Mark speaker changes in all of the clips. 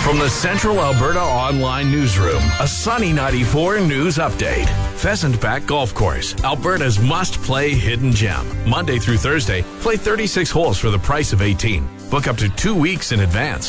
Speaker 1: From the Central Alberta Online Newsroom, a Sunny 94 news update. Pheasant Back Golf Course, Alberta's must-play hidden gem. Monday through Thursday, play 36 holes for the price of 18. Book up to 2 weeks in advance.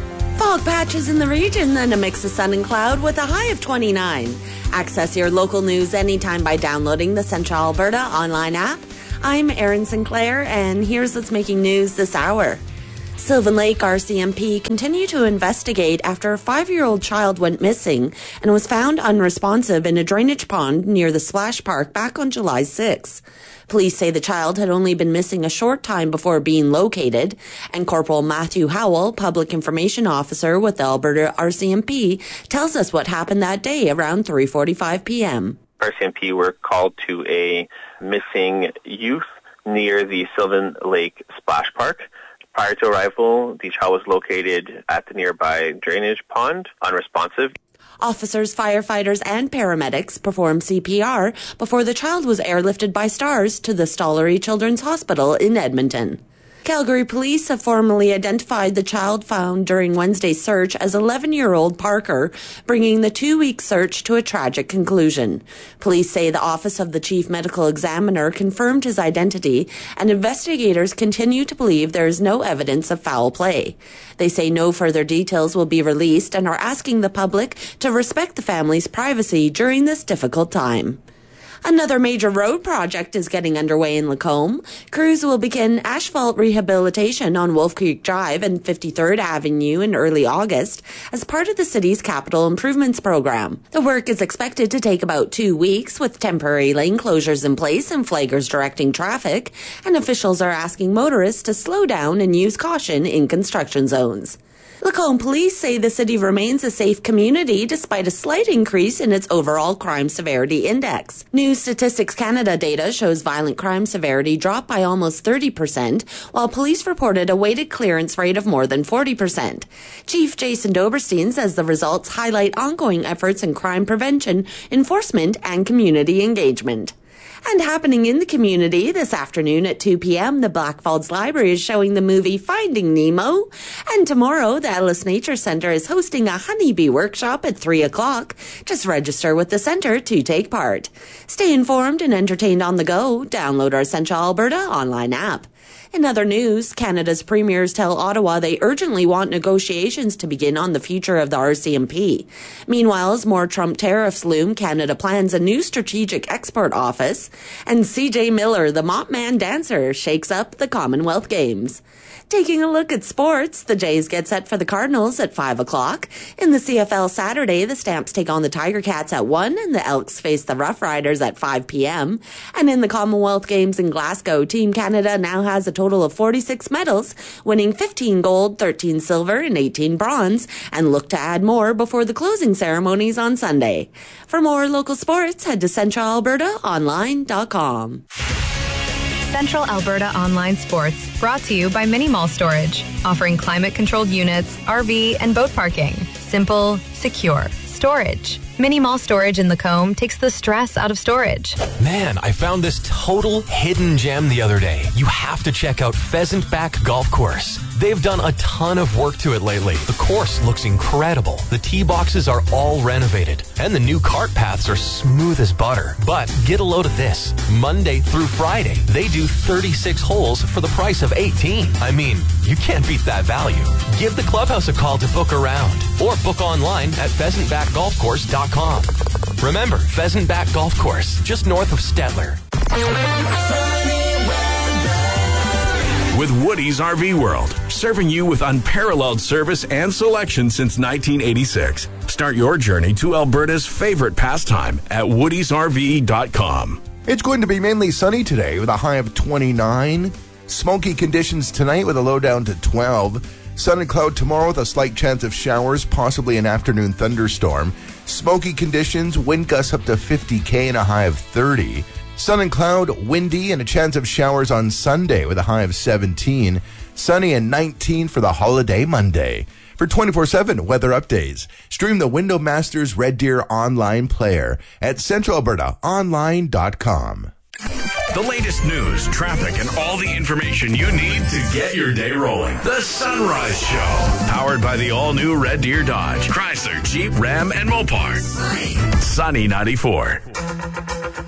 Speaker 2: Fog patches in the region, then a mix of sun and cloud with a high of 29. Access your local news anytime by downloading the Central Alberta Online app. I'm Erin Sinclair, and here's what's making news this hour. Sylvan Lake RCMP continue to investigate after a 5-year-old child went missing and was found unresponsive in a drainage pond near the Splash Park back on July 6. Police say the child had only been missing a short time before being located, and Corporal Matthew Howell, Public Information Officer with the Alberta RCMP, tells us what happened that day around 3:45 p.m.
Speaker 3: RCMP were called to a missing youth near the Sylvan Lake Splash Park. Prior to arrival, the child was located at the nearby drainage pond, unresponsive.
Speaker 2: Officers, firefighters, and paramedics performed CPR before the child was airlifted by Stars to the Stollery Children's Hospital in Edmonton. Calgary police have formally identified the child found during Wednesday's search as 11-year-old Parker, bringing the 2-week search to a tragic conclusion. Police say the Office of the Chief Medical Examiner confirmed his identity, and investigators continue to believe there is no evidence of foul play. They say no further details will be released and are asking the public to respect the family's privacy during this difficult time. Another major road project is getting underway in Lacombe. Crews will begin asphalt rehabilitation on Wolf Creek Drive and 53rd Avenue in early August as part of the city's capital improvements program. The work is expected to take about 2 weeks with temporary lane closures in place and flaggers directing traffic, and officials are asking motorists to slow down and use caution in construction zones. Lacombe police say the city remains a safe community despite a slight increase in its overall crime severity index. New Statistics Canada data shows violent crime severity dropped by almost 30%, while police reported a weighted clearance rate of more than 40%. Chief Jason Doberstein says the results highlight ongoing efforts in crime prevention, enforcement, and community engagement. And happening in the community this afternoon at 2 p.m., the Blackfalds Library is showing the movie Finding Nemo. And tomorrow, the Ellis Nature Centre is hosting a honeybee workshop at 3 o'clock. Just register with the centre to take part. Stay informed and entertained on the go. Download our Central Alberta online app. In other news, Canada's premiers tell Ottawa they urgently want negotiations to begin on the future of the RCMP. Meanwhile, as more Trump tariffs loom, Canada plans a new strategic export office, and CJ Miller, the Mop Man dancer, shakes up the Commonwealth Games. Taking a look at sports, the Jays get set for the Cardinals at 5 o'clock. In the CFL Saturday, the Stamps take on the Tiger Cats at 1 and the Elks face the Rough Riders at 5 p.m. And in the Commonwealth Games in Glasgow, Team Canada now has a total of 46 medals, winning 15 gold, 13 silver, and 18 bronze, and look to add more before the closing ceremonies on Sunday. For more local sports, head to CentralAlbertaOnline.com.
Speaker 4: Central Alberta Online Sports, brought to you by Mini Mall Storage, offering climate-controlled units, RV, and boat parking. Simple, secure storage. Mini Mall Storage in Lacombe takes the stress out of storage.
Speaker 5: Man, I found this total hidden gem the other day. You have to check out Pheasant Back Golf Course. They've done a ton of work to it lately. The course looks incredible. The tee boxes are all renovated, and the new cart paths are smooth as butter. But get a load of this. Monday through Friday, they do 36 holes for the price of 18. I mean, you can't beat that value. Give the clubhouse a call to book around, or book online at pheasantbackgolfcourse.com. Remember, Pheasant Back Golf Course, just north of Stettler.
Speaker 1: With Woody's RV World, serving you with unparalleled service and selection since 1986. Start your journey to Alberta's favorite pastime at woodysrv.com.
Speaker 6: It's going to be mainly sunny today with a high of 29. Smoky conditions tonight with a low down to 12. Sun and cloud tomorrow with a slight chance of showers, possibly an afternoon thunderstorm. Smoky conditions, wind gusts up to 50 and a high of 30. Sun and cloud, windy, and a chance of showers on Sunday with a high of 17. Sunny and 19 for the holiday Monday. For 24/7 weather updates, stream the Window Masters Red Deer online player at CentralAlbertaOnline.com.
Speaker 1: The latest news, traffic, and all the information you need to get your day rolling. The Sunrise Show. Powered by the all-new Red Deer Dodge, Chrysler, Jeep, Ram, and Mopar. Sunny 94.